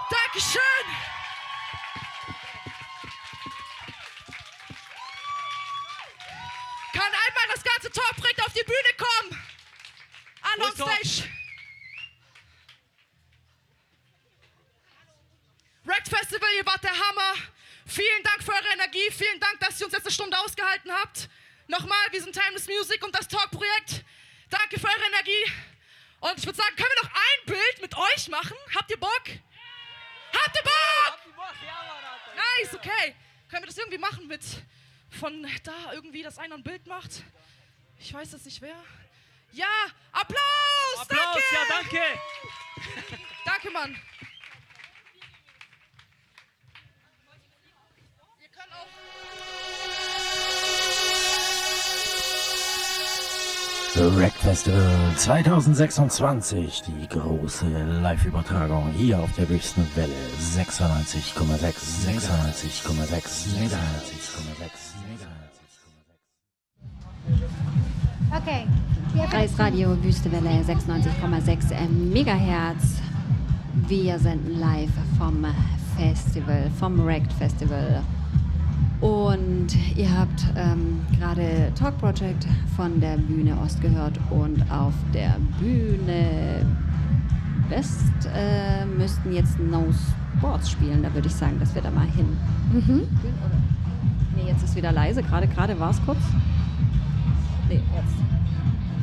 Dankeschön. Kann einmal das ganze Talkprojekt auf die Bühne kommen? Alle on stage. Wrecked Festival, ihr wart der Hammer. Vielen Dank für eure Energie. Vielen Dank, dass ihr uns jetzt eine Stunde ausgehalten habt. Nochmal, wir sind Timeless Music und das Talk-Projekt. Danke für eure Energie. Und ich würde sagen, können wir noch ein Bild mit euch machen? Habt ihr Bock? Habt ihr Bock? Nice, okay. Können wir das irgendwie machen mit von da irgendwie, dass einer ein Bild macht? Ich weiß jetzt nicht wer. Ja, Applaus! Applaus, danke! ja, danke! Danke, Mann. Ihr könnt auch... Wrecked Festival 2026, die große Live-Übertragung hier auf der höchsten Welle 96,6, 96,6, 96,6. Okay. Kreisradio Wüstewelle 96,6 Megahertz. Wir senden live vom Festival, vom Wrecked Festival. Und ihr habt gerade Talk Project von der Bühne Ost gehört und auf der Bühne West müssten jetzt No Sports spielen. Da würde ich sagen, dass wir da mal hin. Nee, jetzt ist wieder leise. Gerade war es kurz. Nee, jetzt.